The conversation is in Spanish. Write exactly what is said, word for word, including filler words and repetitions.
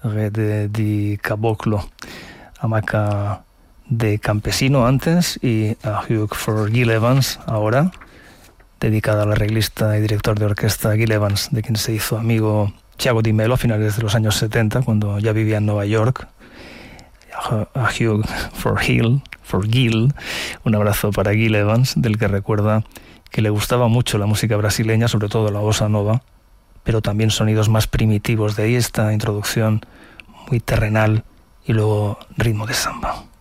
de, de Caboclo, hamaca de campesino antes, y a Hugh for Gil Evans ahora, dedicada al arreglista y director de orquesta Gil Evans, de quien se hizo amigo Thiago Di Mello a finales de los años setenta, cuando ya vivía en Nueva York. A Hugh for Gil, for Gil, un abrazo para Gil Evans, del que recuerda que le gustaba mucho la música brasileña, sobre todo la bossa nova, pero también sonidos más primitivos. De ahí esta introducción muy terrenal y luego ritmo de samba.